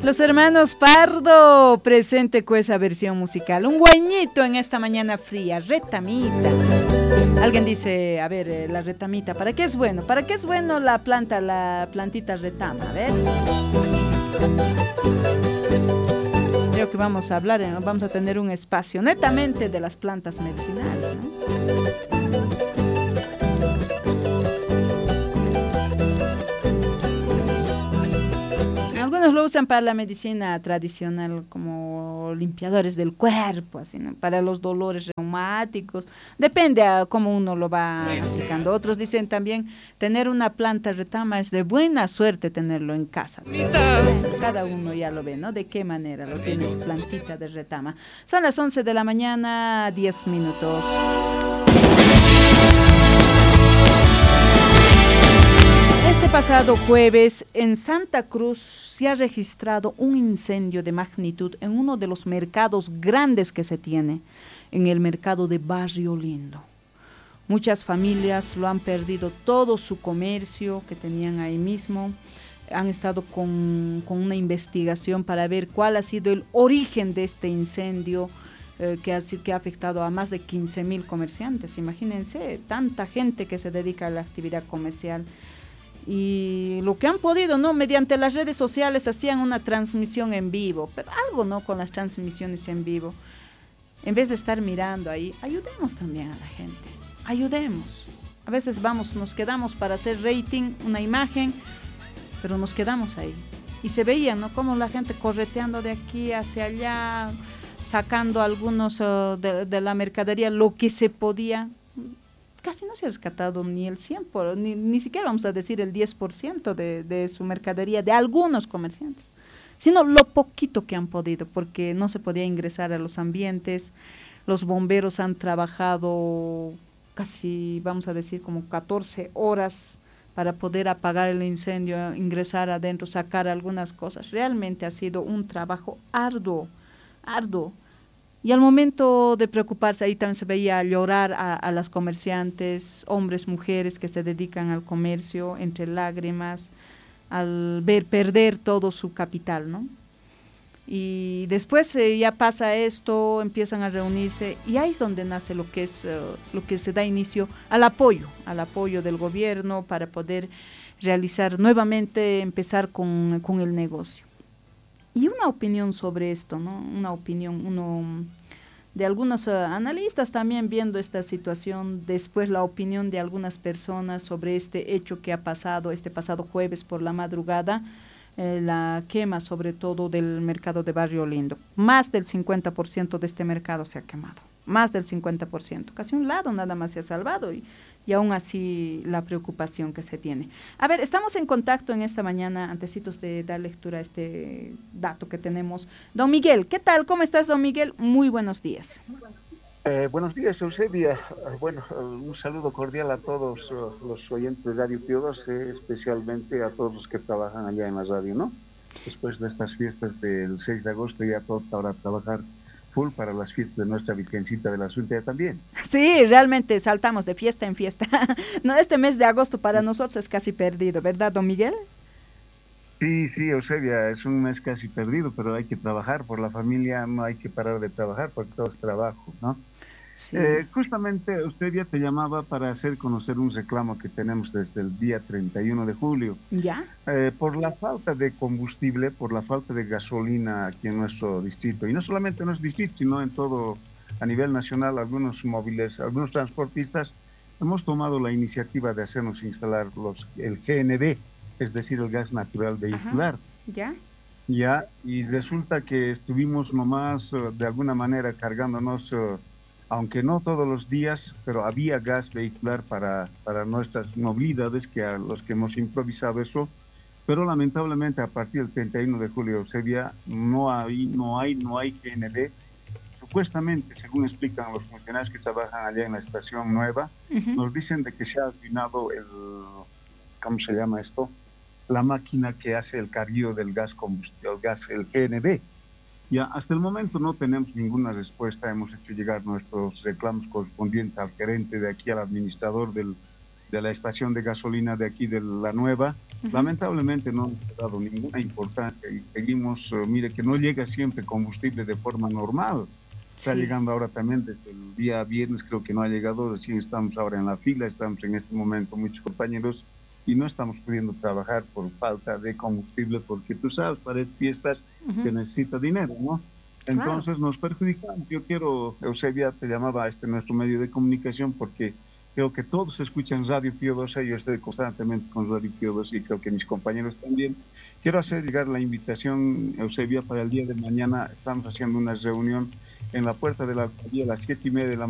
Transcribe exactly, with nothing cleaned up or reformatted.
Los hermanos Pardo, presente con esa versión musical. Un guañito en esta mañana fría, retamita. Alguien dice, a ver, eh, la retamita, ¿para qué es bueno? ¿Para qué es bueno la planta, la plantita retama? A ver. Creo que vamos a hablar, ¿no? Vamos a tener un espacio netamente de las plantas medicinales, ¿no? Algunos lo usan para la medicina tradicional como limpiadores del cuerpo, así, ¿no? Para los dolores reumáticos, depende a cómo uno lo va aplicando. Otros dicen también tener una planta retama es de buena suerte tenerlo en casa. Cada uno ya lo ve, ¿no? De qué manera lo tiene su plantita de retama. Son las once de la mañana, diez minutos. Este pasado jueves, en Santa Cruz, se ha registrado un incendio de magnitud en uno de los mercados grandes que se tiene, en el mercado de Barrio Lindo. Muchas familias lo han perdido todo su comercio que tenían ahí mismo. Han estado con, con una investigación para ver cuál ha sido el origen de este incendio, eh, que, ha, que ha afectado a más de quince mil comerciantes. Imagínense, tanta gente que se dedica a la actividad comercial. Y lo que han podido, ¿no? Mediante las redes sociales hacían una transmisión en vivo, pero algo, ¿no? Con las transmisiones en vivo. En vez de estar mirando ahí, ayudemos también a la gente, ayudemos. A veces vamos, nos quedamos para hacer rating, una imagen, pero nos quedamos ahí. Y se veía, ¿no? Como la gente correteando de aquí hacia allá, sacando algunos uh, de, de la mercadería, lo que se podía. Casi no se ha rescatado ni el cien por ciento, ni, ni siquiera vamos a decir el diez por ciento de, de su mercadería, de algunos comerciantes, sino lo poquito que han podido, porque no se podía ingresar a los ambientes. Los bomberos han trabajado casi, vamos a decir, como catorce horas para poder apagar el incendio, ingresar adentro, sacar algunas cosas. Realmente ha sido un trabajo arduo, arduo. Y al momento de preocuparse, ahí también se veía llorar a, a las comerciantes, hombres, mujeres que se dedican al comercio, entre lágrimas, al ver perder todo su capital, ¿no? Y después eh, ya pasa esto, empiezan a reunirse, y ahí es donde nace lo que es uh, lo que se da inicio al apoyo, al apoyo del gobierno para poder realizar nuevamente, empezar con, con el negocio. Y una opinión sobre esto, ¿no? Una opinión, uno de algunos uh, analistas también viendo esta situación, después la opinión de algunas personas sobre este hecho que ha pasado este pasado jueves por la madrugada, eh, la quema sobre todo del mercado de Barrio Lindo. Más del cincuenta por ciento de este mercado se ha quemado, más del cincuenta por ciento, casi un lado nada más se ha salvado y, y aún así la preocupación que se tiene. A ver, estamos en contacto en esta mañana, antecitos de dar lectura a este dato que tenemos. Don Miguel, ¿qué tal? ¿Cómo estás, don Miguel? Muy buenos días. Eh, buenos días, Eusebia. Bueno, un saludo cordial a todos uh, los oyentes de Radio Pío doce, especialmente a todos los que trabajan allá en la radio, ¿no? Después de estas fiestas del seis de agosto, ya todos ahora a trabajar full para las fiestas de nuestra Virgencita de la Asunta también. Sí, realmente saltamos de fiesta en fiesta. No, este mes de agosto para nosotros es casi perdido, ¿verdad, don Miguel? Sí, sí, Eusebia, es un mes casi perdido, pero hay que trabajar por la familia, no hay que parar de trabajar porque todo es trabajo, ¿no? Sí. Eh, justamente usted ya te llamaba para hacer conocer un reclamo que tenemos desde el día treinta y uno de julio. ¿Ya? Eh, por la falta de combustible, por la falta de gasolina aquí en nuestro distrito, y no solamente en nuestro distrito, sino en todo, a nivel nacional, algunos móviles, algunos transportistas, hemos tomado la iniciativa de hacernos instalar los, el G N V, es decir, el gas natural vehicular. Ajá. ¿Ya? Ya, y resulta que estuvimos nomás, uh, de alguna manera, cargándonos... Uh, aunque no todos los días, pero había gas vehicular para, para nuestras movilidades, que a los que hemos improvisado eso, pero lamentablemente a partir del treinta y uno de julio, Eusebia, no hay, no hay, no hay G N V. Supuestamente, según explican los funcionarios que trabajan allá en la estación nueva, uh-huh. nos dicen de que se ha arruinado el, ¿cómo se llama esto? La máquina que hace el carguillo del gas combustible, el gas, el G N V. Ya, hasta el momento no tenemos ninguna respuesta, hemos hecho llegar nuestros reclamos correspondientes al gerente de aquí, al administrador del, de la estación de gasolina de aquí de La Nueva. Uh-huh. Lamentablemente no ha dado ninguna importancia y seguimos, uh, mire que no llega siempre combustible de forma normal. Está sí. llegando ahora también desde el día viernes, creo que no ha llegado, recién estamos ahora en la fila, estamos en este momento muchos compañeros y no estamos pudiendo trabajar por falta de combustible porque tú sabes, para estas fiestas uh-huh. se necesita dinero, ¿no? Entonces claro. nos perjudicamos. Yo quiero, Eusebia, te llamaba a este nuestro medio de comunicación porque creo que todos escuchan Radio Pío doce, yo estoy constantemente con Radio Pío doce y creo que mis compañeros también. Quiero hacer llegar la invitación, Eusebia, para el día de mañana. Estamos haciendo una reunión en la puerta de la alcaldía a las siete y media de la